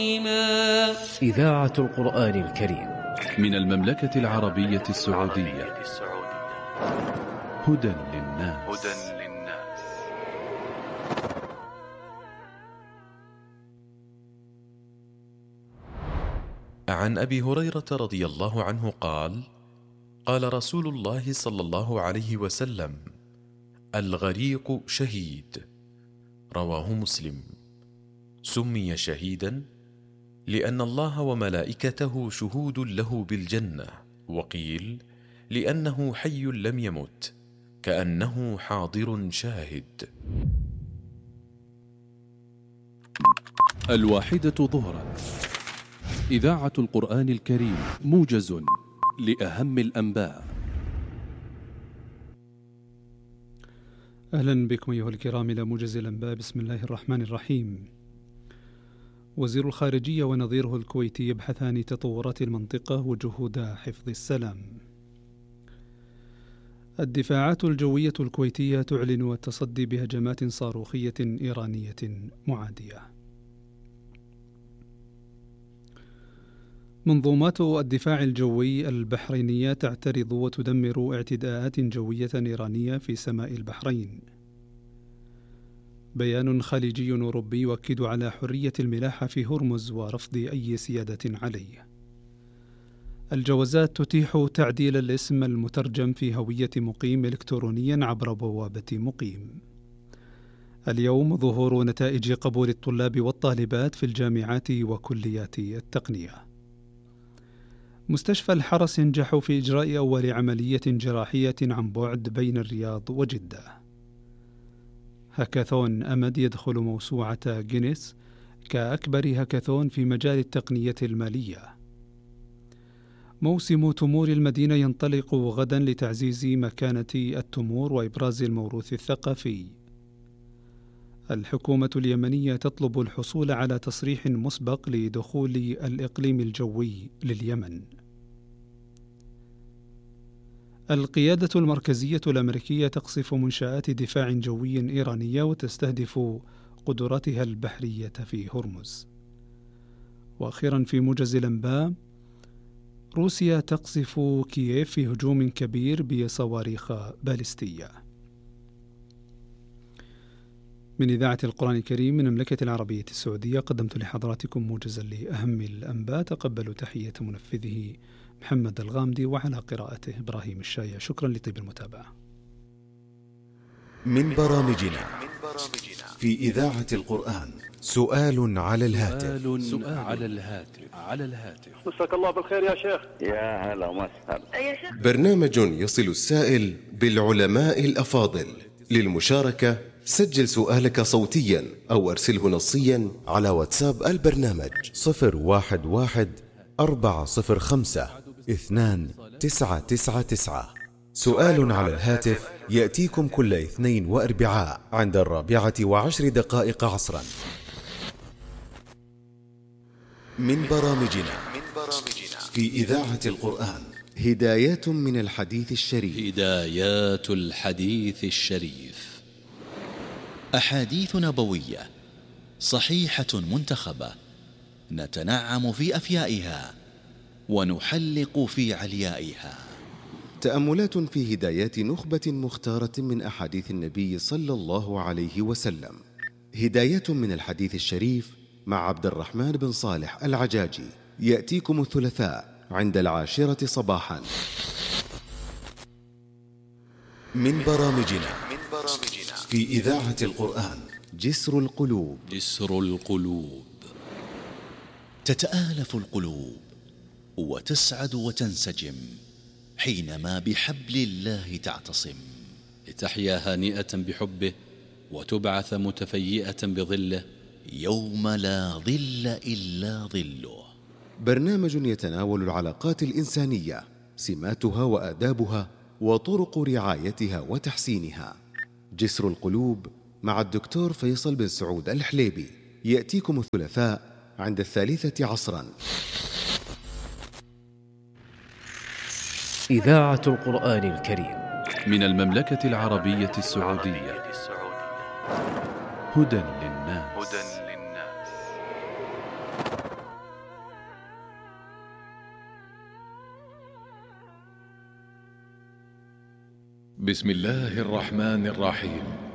إذاعة القرآن الكريم من المملكة العربية السعودية. هدى للناس. عن أبي هريرة رضي الله عنه قال: قال رسول الله صلى الله عليه وسلم: الغريق شهيد. رواه مسلم. سمي شهيدا لأن الله وملائكته شهود له بالجنة، وقيل لأنه حي لم يمت، كأنه حاضر شاهد. 1 ظهرا. إذاعة القرآن الكريم، موجز لأهم الأنباء. أهلا بكم أيها الكرام إلى موجز الأنباء. بسم الله الرحمن الرحيم. وزير الخارجية ونظيره الكويتي يبحثان تطورات المنطقة وجهود حفظ السلام. الدفاعات الجوية الكويتية تعلن التصدي بهجمات صاروخية إيرانية معادية. منظومات الدفاع الجوي البحرينية تعترض وتدمر اعتداءات جوية إيرانية في سماء البحرين. بيان خليجي أوروبي يؤكد على حرية الملاحة في هرمز ورفض أي سيادة عليه. الجوازات تتيح تعديل الاسم المترجم في هوية مقيم إلكترونيا عبر بوابة مقيم. اليوم ظهور نتائج قبول الطلاب والطالبات في الجامعات وكليات التقنية. مستشفى الحرس ينجح في إجراء أول عملية جراحية عن بعد بين الرياض وجدة. هاكاثون أمد يدخل موسوعة جينيس كأكبر هاكاثون في مجال التقنية المالية. موسم تمور المدينة ينطلق غدا لتعزيز مكانة التمور وإبراز الموروث الثقافي. الحكومة اليمنية تطلب الحصول على تصريح مسبق لدخول الإقليم الجوي لليمن. القيادة المركزية الأمريكية تقصف منشآت دفاع جوي إيرانية وتستهدف قدراتها البحرية في هرمز. وأخيرا في موجز الأنباء، روسيا تقصف كييف في هجوم كبير بصواريخ باليستية. من إذاعة القرآن الكريم من المملكة العربية السعودية قدمت لحضراتكم موجزا لأهم الأنباء. تقبلوا تحية منفذه محمد الغامدي وعلى قراءته إبراهيم الشايع. شكرا لطيب المتابعة. من برامجنا في إذاعة القرآن سؤال على الهاتف. مساك الله بالخير يا شيخ. يا هلا وسهلا. برنامج يصل السائل بالعلماء الأفاضل. للمشاركة سجل سؤالك صوتيا أو أرسله نصيا على واتساب البرنامج 011-405-2999. سؤال على الهاتف يأتيكم كل اثنين وأربعاء عند 4:10 عصرا. من برامجنا في إذاعة القرآن هدايات من الحديث الشريف. هدايات الحديث الشريف. أحاديث نبوية صحيحة منتخبة نتنعم في أفيائها ونحلق في عليائها. تأملات في هدايات نخبة مختارة من أحاديث النبي صلى الله عليه وسلم. هداية من الحديث الشريف مع عبد الرحمن بن صالح العجاجي يأتيكم الثلاثاء عند 10 صباحا. من برامجنا في إذاعة القرآن جسر القلوب. جسر القلوب. تتآلف القلوب وتسعد وتنسجم حينما بحبل الله تعتصم، لتحيا هانئة بحبه وتبعث متفيئة بظله يوم لا ظل إلا ظله. برنامج يتناول العلاقات الإنسانية، سماتها وآدابها وطرق رعايتها وتحسينها. جسر القلوب مع الدكتور فيصل بن سعود الحليبي يأتيكم الثلاثاء عند 3 عصرا. إذاعة القرآن الكريم من المملكة العربية السعودية. هدى للناس. بسم الله الرحمن الرحيم.